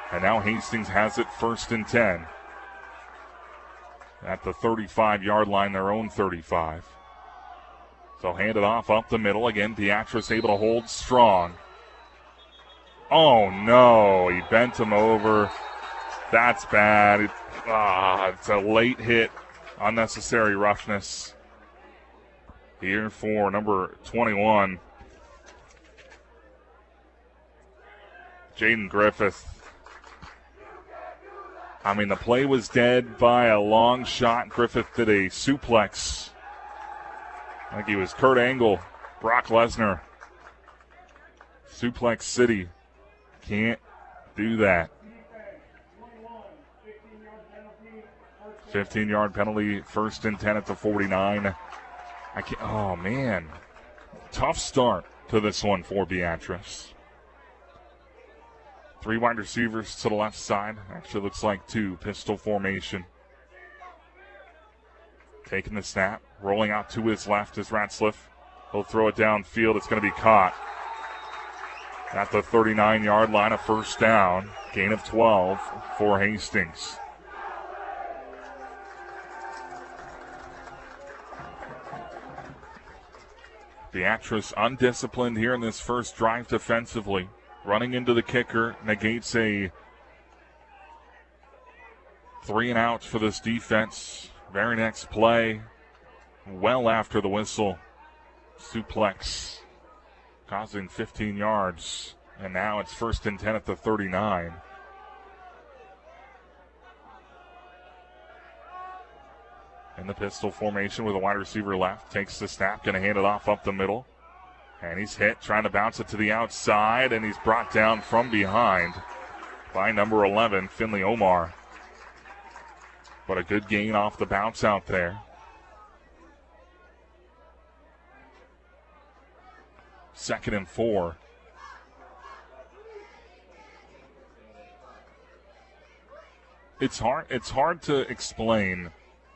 And now Hastings has it 1st and 10. At the 35-yard line, their own 35. So hand it off up the middle. Again, Beatrice able to hold strong. Oh, no. He bent him over. That's bad. It's a late hit. Unnecessary roughness. Here for number 21, Jaden Griffith. I mean, the play was dead by a long shot. Griffith did a suplex. I think he was Kurt Angle, Brock Lesnar. Suplex City. Can't do that. 15-yard penalty, 1st and 10 at the 49. Oh, man. Tough start to this one for Beatrice. 3 wide receivers to the left side. Actually looks like 2. Pistol formation. Taking the snap. Rolling out to his left is Ratzliff. He'll throw it downfield. It's going to be caught. At the 39-yard line, a 1st down. Gain of 12 for Hastings. Beatrice undisciplined here in this first drive defensively. Running into the kicker negates a 3-and-out for this defense. Very next play, well after the whistle, suplex causing 15 yards. And now it's 1st and 10 at the 39. In the pistol formation with a wide receiver left. Takes the snap, going to hand it off up the middle. And he's hit, trying to bounce it to the outside, and he's brought down from behind by number 11, Finley Omar. But a good gain off the bounce out there. Second and 4. It's hard to explain.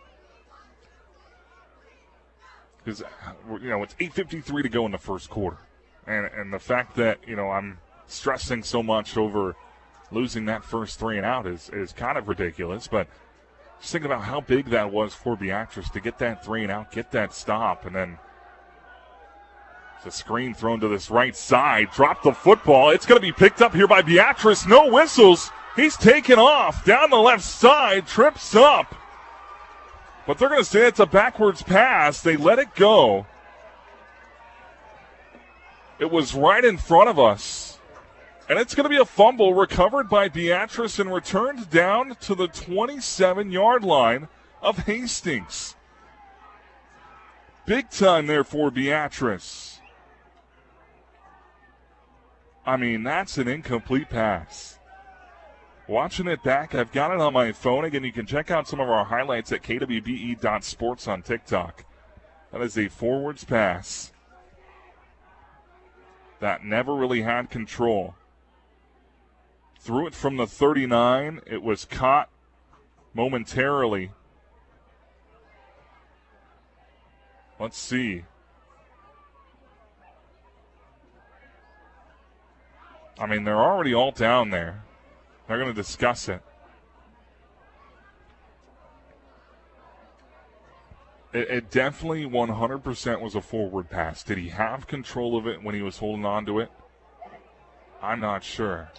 Because, it's 8:53 to go in the first quarter. And the fact that, I'm stressing so much over losing that first 3-and-out is kind of ridiculous. But just think about how big that was for Beatrice to get that 3-and-out, get that stop, and then it's a screen thrown to this right side. Drop the football. It's going to be picked up here by Beatrice. No whistles. He's taken off down the left side, trips up. But they're going to say it's a backwards pass. They let it go. It was right in front of us. And it's going to be a fumble recovered by Beatrice and returned down to the 27-yard line of Hastings. Big time there for Beatrice. I mean, that's an incomplete pass. Watching it back, I've got it on my phone. Again, you can check out some of our highlights at kwbe.sports on TikTok. That is a forwards pass that never really had control. Threw it from the 39. It was caught momentarily. Let's see. I mean, they're already all down there. They're going to discuss it. It definitely 100% was a forward pass. Did he have control of it when he was holding on to it? I'm not sure.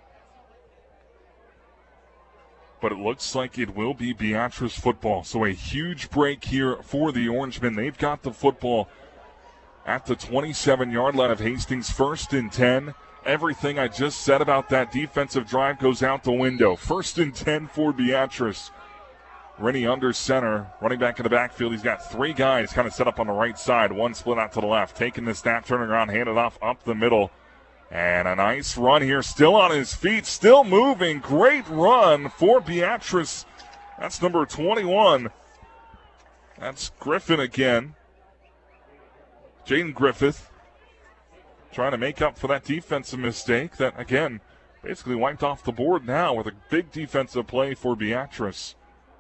But it looks like it will be Beatrice football. So a huge break here for the Orangemen. They've got the football at the 27-yard line of Hastings, 1st and 10. Everything I just said about that defensive drive goes out the window. 1st and 10 for Beatrice. Rennie under center, running back in the backfield. He's got 3 guys kind of set up on the right side. 1 split out to the left. Taking the snap, turning around, handed off up the middle. And a nice run here. Still on his feet, still moving. Great run for Beatrice. That's number 21. That's Griffin again. Jaden Griffith. Trying to make up for that defensive mistake that, again, basically wiped off the board now with a big defensive play for Beatrice.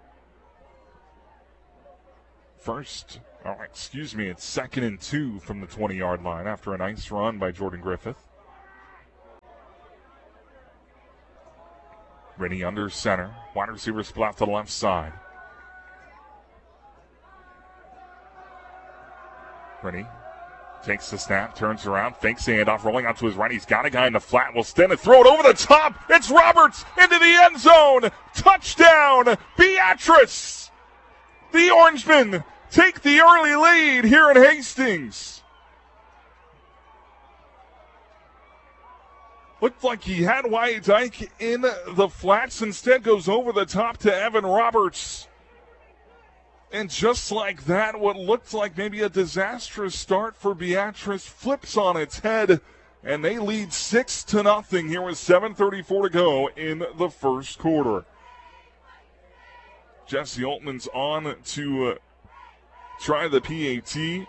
It's 2nd and 2 from the 20-yard line after a nice run by Jordan Griffith. Rennie under center. Wide receiver split out to the left side. Rennie takes the snap, turns around, fakes the handoff, rolling out to his right. He's got a guy in the flat. Will stand and throw it over the top. It's Roberts into the end zone. Touchdown, Beatrice. The Orangemen take the early lead here in Hastings. Looked like he had Wyatt Dyke in the flats. Instead goes over the top to Evan Roberts. And just like that, what looked like maybe a disastrous start for Beatrice flips on its head, and they lead 6-0 here with 7:34 to go in the first quarter. Jesse Altman's on to try the PAT.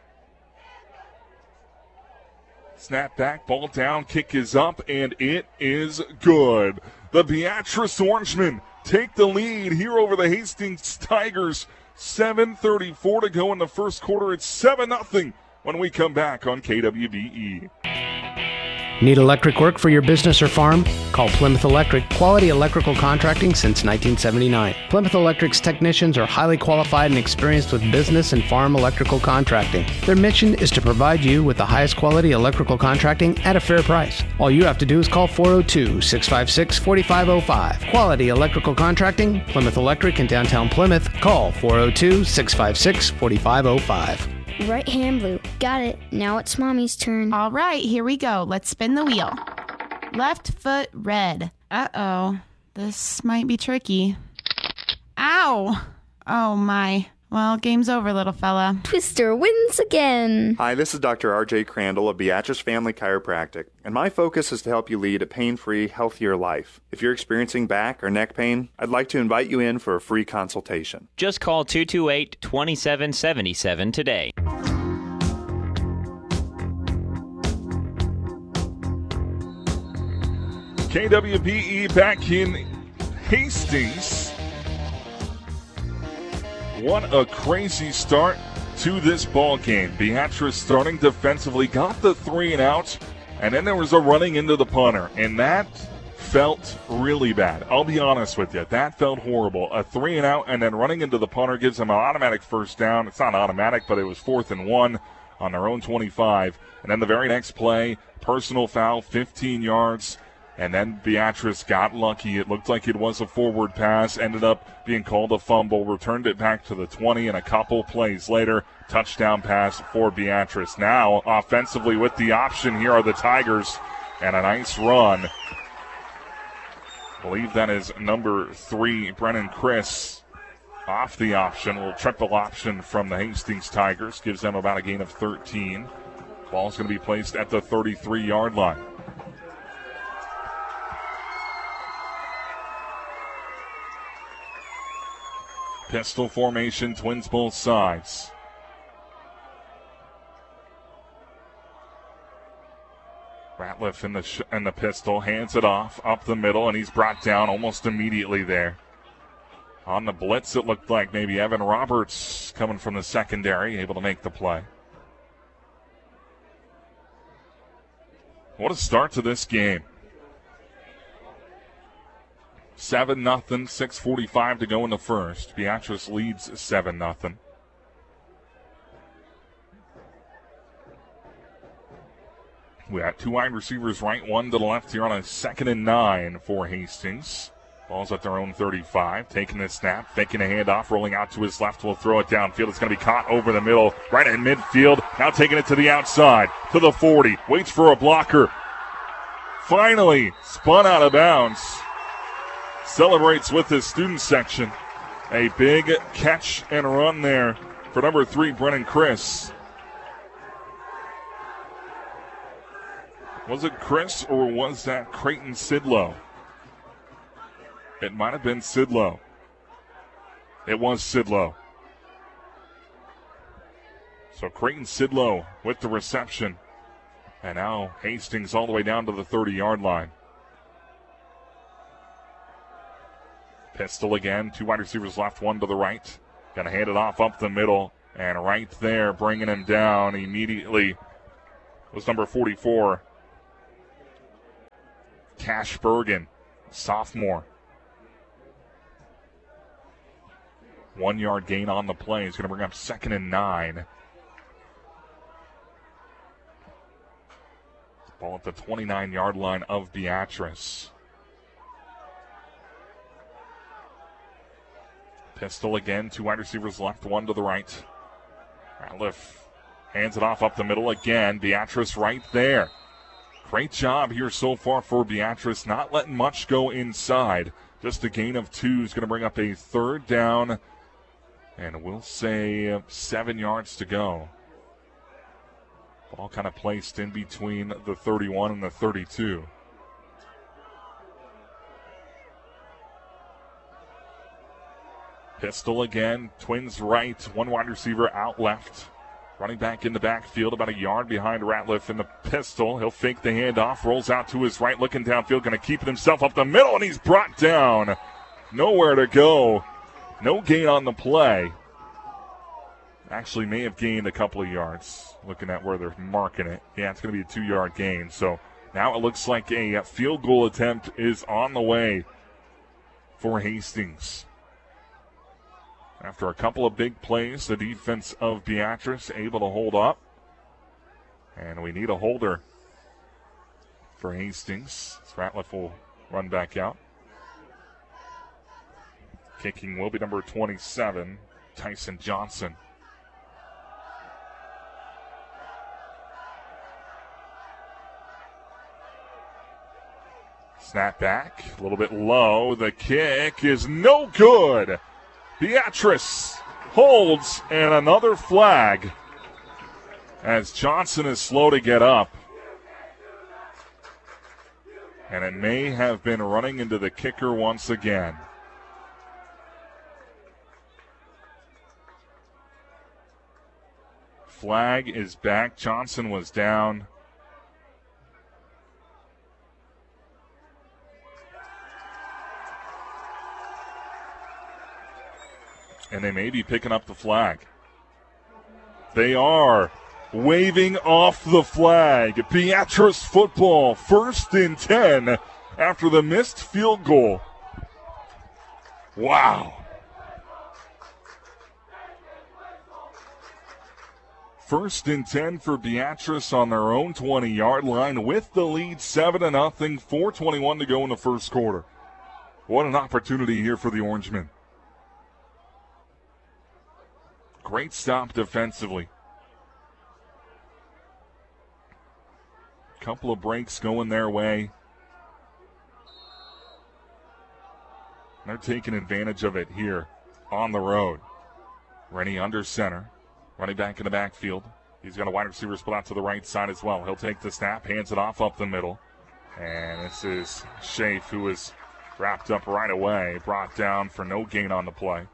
Snap back, ball down, kick is up, and it is good. The Beatrice Orangemen take the lead here over the Hastings Tigers. 7:34 to go in the first quarter. It's 7-0 when we come back on KWBE. Need electric work for your business or farm? Call Plymouth Electric, quality electrical contracting since 1979. Plymouth Electric's technicians are highly qualified and experienced with business and farm electrical contracting. Their mission is to provide you with the highest quality electrical contracting at a fair price. All you have to do is call 402-656-4505. Quality electrical contracting, Plymouth Electric in downtown Plymouth. Call 402-656-4505. Right hand blue. Got it. Now it's Mommy's turn. All right, here we go. Let's spin the wheel. Left foot red. Uh-oh. This might be tricky. Ow! Oh, my. Well, game's over, little fella. Twister wins again. Hi, this is Dr. R.J. Crandall of Beatrice Family Chiropractic, and my focus is to help you lead a pain-free, healthier life. If you're experiencing back or neck pain, I'd like to invite you in for a free consultation. Just call 228-2777 today. KWBE back in Hastings. What a crazy start to this ball game. Beatrice starting defensively, got the 3 and out, and then there was a running into the punter, and that felt really bad. I'll be honest with you. That felt horrible. A 3 and out, and then running into the punter gives them an automatic first down. It's not automatic, but it was 4th and 1 on their own 25. And then the very next play, personal foul, 15 yards. And then Beatrice got lucky. It looked like it was a forward pass, ended up being called a fumble, returned it back to the 20, and a couple plays later, touchdown pass for Beatrice. Now, offensively with the option here are the Tigers, and a nice run. I believe that is number 3, Brennan Chris, off the option. A little triple option from the Hastings Tigers, gives them about a gain of 13. Ball's going to be placed at the 33-yard line. Pistol formation, twins both sides. Ratliff in the pistol, hands it off, up the middle, and he's brought down almost immediately there. On the blitz, it looked like maybe Evan Roberts coming from the secondary, able to make the play. What a start to this game. 7-0, 6:45 to go in the first. Beatrice leads 7-0. We got 2 wide receivers right, 1 to the left here on a 2nd and 9 for Hastings. Ball's at their own 35, taking the snap, faking a handoff, rolling out to his left, will throw it downfield. It's going to be caught over the middle, right in midfield. Now taking it to the outside, to the 40, waits for a blocker. Finally spun out of bounds. Celebrates with his student section. A big catch and run there for number 3, Brennan Chris. Was it Chris or was that Creighton Sidlow? It might have been Sidlow. It was Sidlow. So Creighton Sidlow with the reception. And now Hastings all the way down to the 30-yard line. Pistol again, 2 wide receivers left, 1 to the right. Gonna hand it off up the middle, and right there, bringing him down immediately was number 44, Cash Bergen, sophomore. 1 yard gain on the play is going to bring up 2nd and 9. Ball at the 29-yard line of Beatrice. Pistol again, 2 wide receivers left, 1 to the right. Ratliff hands it off up the middle again. Beatrice right there. Great job here so far for Beatrice, not letting much go inside. Just a gain of 2 is going to bring up a 3rd down, and we'll say 7 yards to go. Ball kind of placed in between the 31 and the 32. Pistol again, twins right, 1 wide receiver out left. Running back in the backfield, about a yard behind Ratliff in the pistol. He'll fake the handoff, rolls out to his right, looking downfield, going to keep it himself up the middle, and he's brought down. Nowhere to go. No gain on the play. Actually may have gained a couple of yards, looking at where they're marking it. Yeah, it's going to be a 2-yard gain. So now it looks like a field goal attempt is on the way for Hastings. After a couple of big plays, the defense of Beatrice able to hold up. And we need a holder for Hastings. Ratliff will run back out. Kicking will be number 27, Tyson Johnson. Snap back, a little bit low. The kick is no good. Beatrice holds, and another flag as Johnson is slow to get up. And it may have been running into the kicker once again. Flag is back. Johnson was down. And they may be picking up the flag. They are waving off the flag. Beatrice football, 1st and 10 after the missed field goal. Wow. 1st and 10 for Beatrice on their own 20-yard line with the lead 7-0, 4:21 to go in the first quarter. What an opportunity here for the Orangemen. Great stop defensively. Couple of breaks going their way. They're taking advantage of it here on the road. Rennie under center. Running back in the backfield. He's got a wide receiver split out to the right side as well. He'll take the snap, hands it off up the middle. And this is Schaaf, who was wrapped up right away. Brought down for no gain on the play.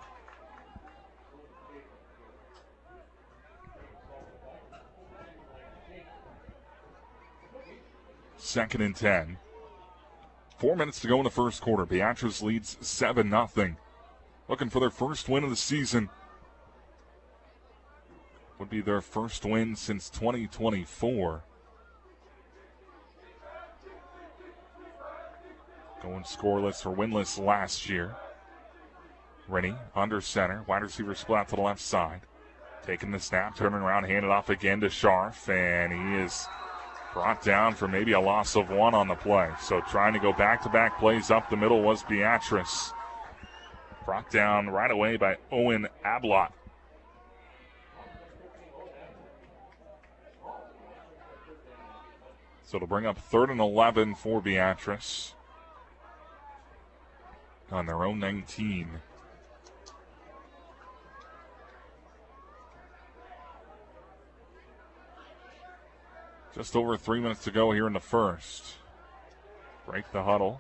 Second and 10. 4 minutes to go in the first quarter. Beatrice leads 7-0. Looking for their first win of the season. Would be their first win since 2024. Going scoreless or winless last year. Rennie under center. Wide receiver split out to the left side. Taking the snap, turning around, handed off again to Scharf, and he is brought down for maybe a loss of 1 on the play. So trying to go back-to-back plays up the middle was Beatrice. Brought down right away by Owen Ablott. So it'll bring up 3rd and 11 for Beatrice on their own 19. Just over 3 minutes to go here in the first. Break the huddle.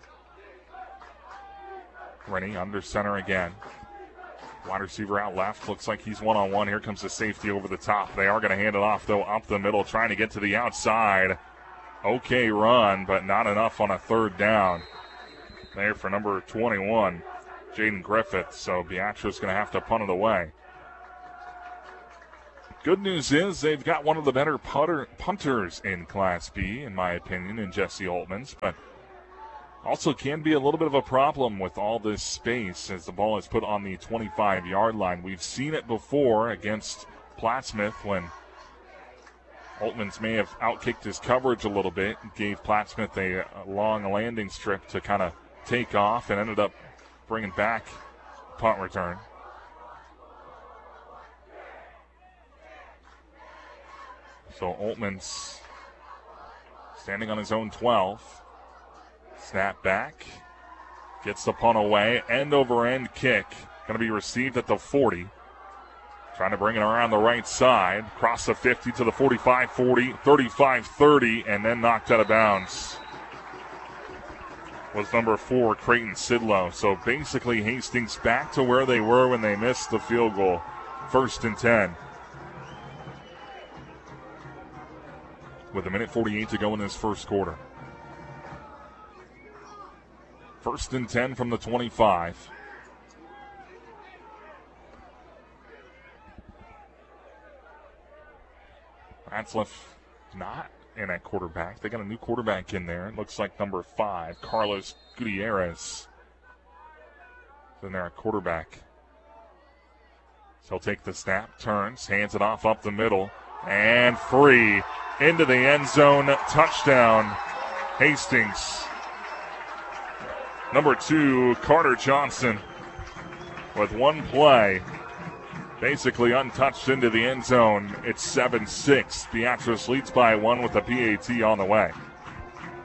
Rennie under center again. Wide receiver out left. Looks like he's one-on-one. Here comes the safety over the top. They are going to hand it off, though, up the middle, trying to get to the outside. Okay run, but not enough on a 3rd down. There for number 21, Jaden Griffith. So Beatrice going to have to punt it away. Good news is they've got one of the better punters in Class B, in my opinion, in Jesse Altmans. But Also can be a little bit of a problem with all this space as the ball is put on the 25-yard line. We've seen it before against Plattsmouth when Oltmans may have outkicked his coverage a little bit and gave Plattsmouth a long landing strip to kind of take off and ended up bringing back punt return. So Oltmans standing on his own 12. Snap back. Gets the punt away. End over end kick. Going to be received at the 40. Trying to bring it around the right side. Cross the 50 to the 45, 40, 35, 30, and then knocked out of bounds. Was number 4, Creighton Sidlow. So basically Hastings back to where they were when they missed the field goal. 1st and 10. With 1:48 to go in this first quarter. 1st and 10 from the 25. Ratzlaff not in at quarterback. They got a new quarterback in there. It looks like number 5, Carlos Gutierrez. In there at quarterback. So he'll take the snap, turns, hands it off up the middle, and free into the end zone. Touchdown, Hastings. Number 2, Carter Johnson, with one play, basically untouched into the end zone. It's 7-6. Beatrice leads by 1 with the PAT on the way.